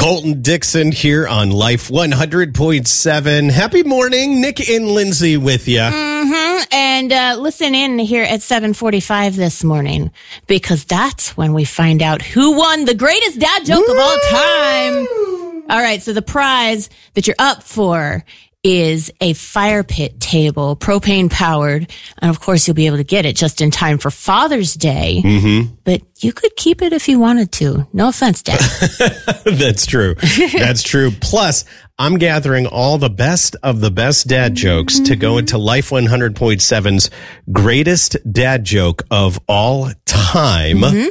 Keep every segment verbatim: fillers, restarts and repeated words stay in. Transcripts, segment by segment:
Colton Dixon here on Life one hundred point seven. Happy morning. Nick and Lindsay with you. Mm-hmm. And uh, listen in here at seven forty-five this morning, because that's when we find out who won the greatest dad joke Woo! Of all time. All right, so the prize that you're up for is a fire pit table, propane powered. And of course, you'll be able to get it just in time for Father's Day. Mm-hmm. But you could keep it if you wanted to. No offense, Dad. That's true. That's true. Plus, I'm gathering all the best of the best dad jokes mm-hmm. to go into Life one hundred point seven's greatest dad joke of all time. Mm-hmm.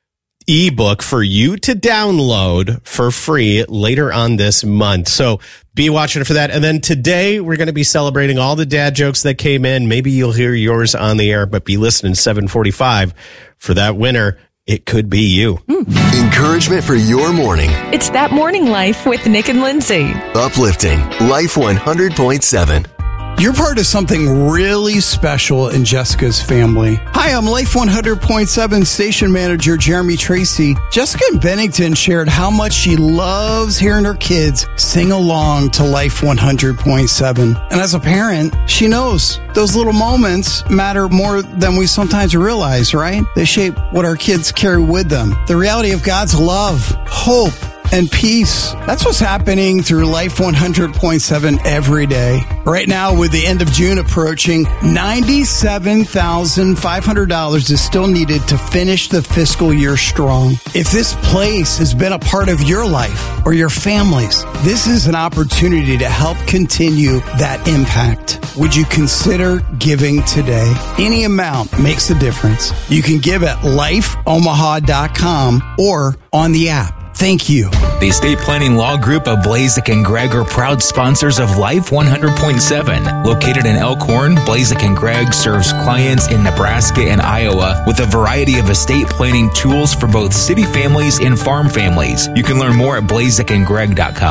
Ebook for you to download for free later on this month. So be watching for that. And then today we're going to be celebrating all the dad jokes that came in. Maybe you'll hear yours on the air, but be listening seven forty-five for that winner. It could be you. Mm. Encouragement for your morning. It's That Morning Life with Nick and Lindsay. Uplifting Life one hundred point seven. You're part of something really special in Jessica's family. Hi, I'm Life one hundred point seven station manager Jeremy Tracy. Jessica in Bennington shared how much she loves hearing her kids sing along to Life one hundred point seven. And as a parent, she knows those little moments matter more than we sometimes realize, right? They shape what our kids carry with them. The reality of God's love, hope, and peace. That's what's happening through Life one hundred point seven every day. Right now, with the end of June approaching, ninety-seven thousand five hundred dollars is still needed to finish the fiscal year strong. If this place has been a part of your life or your family's, this is an opportunity to help continue that impact. Would you consider giving today? Any amount makes a difference. You can give at life omaha dot com or on the app. Thank you. The Estate Planning Law Group of Blazek and Gregg are proud sponsors of Life one hundred point seven. Located in Elkhorn, Blazek and Gregg serves clients in Nebraska and Iowa with a variety of estate planning tools for both city families and farm families. You can learn more at blazek and gregg dot com.